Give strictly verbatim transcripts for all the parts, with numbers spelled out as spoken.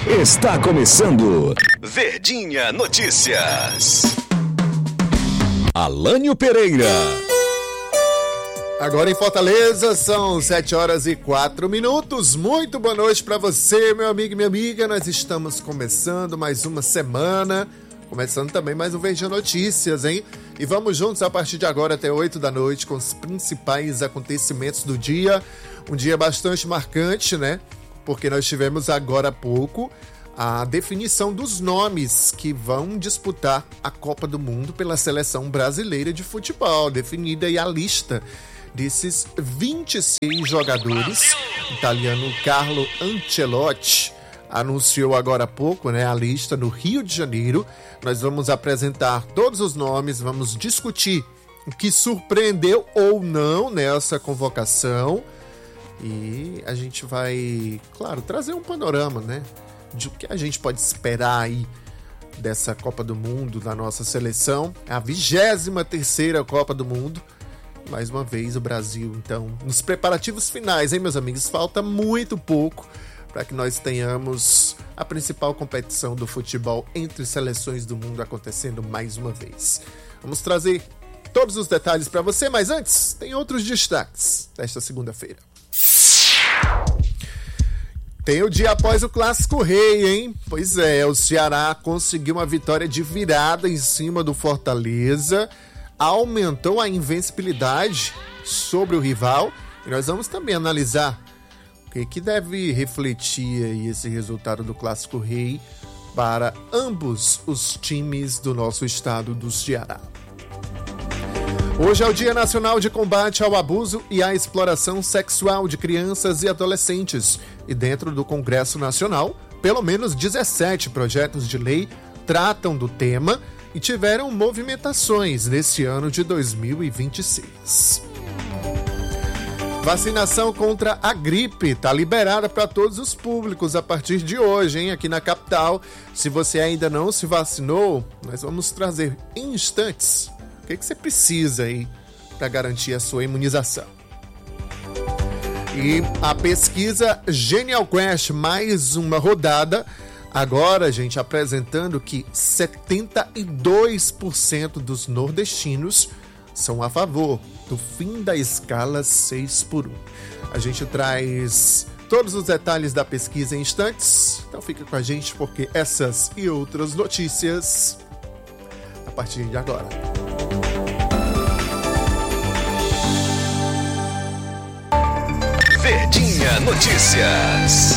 Está começando Verdinha Notícias. Alânio Pereira. Agora em Fortaleza são sete horas e quatro minutos. Muito boa noite para você, meu amigo e minha amiga. Nós estamos começando mais uma semana, começando também mais um Verdinha Notícias, hein? E vamos juntos a partir de agora até oito da noite com os principais acontecimentos do dia. Um dia bastante marcante, né? Porque nós tivemos agora há pouco a definição dos nomes que vão disputar a Copa do Mundo pela seleção brasileira de futebol. Definida aí a lista desses vinte e seis jogadores. O italiano Carlo Ancelotti anunciou agora há pouco, né, a lista no Rio de Janeiro. Nós vamos apresentar todos os nomes, vamos discutir o que surpreendeu ou não nessa convocação. E a gente vai, claro, trazer um panorama, né, de o que a gente pode esperar aí dessa Copa do Mundo da nossa seleção. É a vigésima terceira Copa do Mundo. Mais uma vez o Brasil, então, nos preparativos finais, hein, meus amigos? Falta muito pouco para que nós tenhamos a principal competição do futebol entre seleções do mundo acontecendo mais uma vez. Vamos trazer todos os detalhes para você, mas antes, tem outros destaques desta segunda-feira. Tem o dia após o Clássico Rei, hein? Pois é, o Ceará conseguiu uma vitória de virada em cima do Fortaleza, aumentou a invencibilidade sobre o rival, e nós vamos também analisar o que, que deve refletir aí esse resultado do Clássico Rei para ambos os times do nosso estado do Ceará. Hoje é o Dia Nacional de Combate ao Abuso e à Exploração Sexual de Crianças e Adolescentes. E dentro do Congresso Nacional, pelo menos dezessete projetos de lei tratam do tema e tiveram movimentações nesse ano de dois mil e vinte e seis. Vacinação contra a gripe está liberada para todos os públicos a partir de hoje, hein, aqui na capital. Se você ainda não se vacinou, nós vamos trazer em instantes o que, que você precisa aí para garantir a sua imunização. E a pesquisa Genial Quest, mais uma rodada. Agora, gente, apresentando que setenta e dois por cento dos nordestinos são a favor do fim da escala seis por um. A gente traz todos os detalhes da pesquisa em instantes, então fica com a gente porque essas e outras notícias a partir de agora. Verdinha Notícias.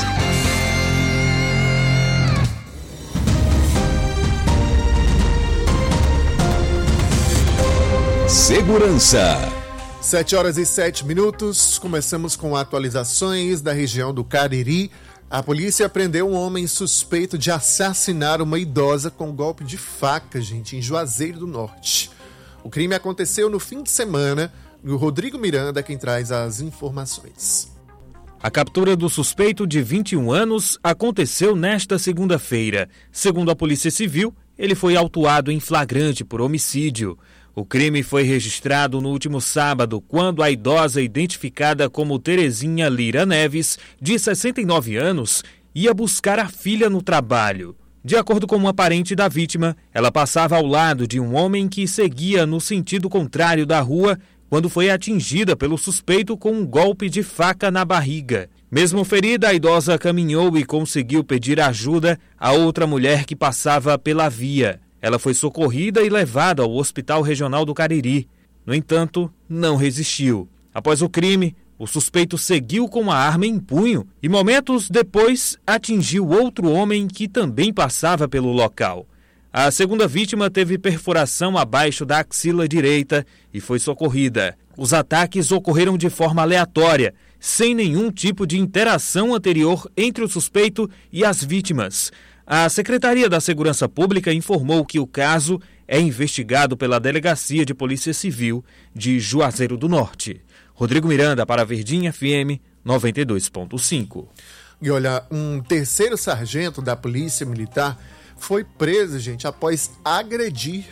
Segurança. sete horas e sete minutos. Começamos com atualizações da região do Cariri. A polícia prendeu um homem suspeito de assassinar uma idosa com golpe de faca, gente, em Juazeiro do Norte. O crime aconteceu no fim de semana e o Rodrigo Miranda é quem traz as informações. A captura do suspeito de vinte e um anos aconteceu nesta segunda-feira. Segundo a Polícia Civil, ele foi autuado em flagrante por homicídio. O crime foi registrado no último sábado, quando a idosa, identificada como Terezinha Lira Neves, de sessenta e nove anos, ia buscar a filha no trabalho. De acordo com uma parente da vítima, ela passava ao lado de um homem que seguia no sentido contrário da rua quando foi atingida pelo suspeito com um golpe de faca na barriga. Mesmo ferida, a idosa caminhou e conseguiu pedir ajuda a outra mulher que passava pela via. Ela foi socorrida e levada ao Hospital Regional do Cariri. No entanto, não resistiu. Após o crime, o suspeito seguiu com a arma em punho e, momentos depois, atingiu outro homem que também passava pelo local. A segunda vítima teve perfuração abaixo da axila direita e foi socorrida. Os ataques ocorreram de forma aleatória, sem nenhum tipo de interação anterior entre o suspeito e as vítimas. A Secretaria da Segurança Pública informou que o caso é investigado pela Delegacia de Polícia Civil de Juazeiro do Norte. Rodrigo Miranda para a Verdinha F M noventa e dois ponto cinco. E olha, um terceiro sargento da Polícia Militar foi preso, gente, após agredir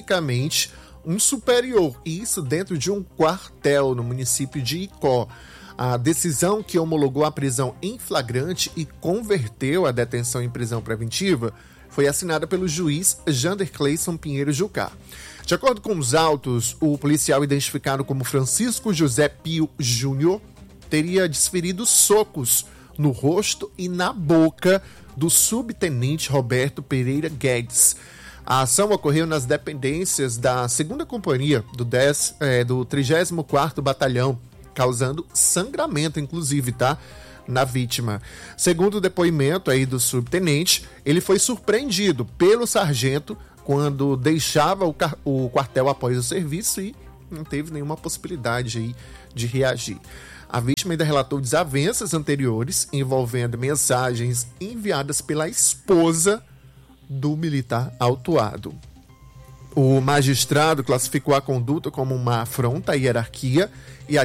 fisicamente um superior, e isso dentro de um quartel no município de Icó. A decisão que homologou a prisão em flagrante e converteu a detenção em prisão preventiva foi assinada pelo juiz Jander Cleison Pinheiro Jucá. De acordo com os autos, o policial identificado como Francisco José Pio Júnior teria desferido socos no rosto e na boca do subtenente Roberto Pereira Guedes. A ação ocorreu nas dependências da segunda Companhia do, dez, é, do trigésimo quarto Batalhão, causando sangramento, inclusive, tá? Na vítima. Segundo o depoimento aí do subtenente, ele foi surpreendido pelo sargento quando deixava o, car- o quartel após o serviço e não teve nenhuma possibilidade aí de reagir. A vítima ainda relatou desavenças anteriores envolvendo mensagens enviadas pela esposa do militar autuado. O magistrado classificou a conduta como uma afronta à hierarquia e à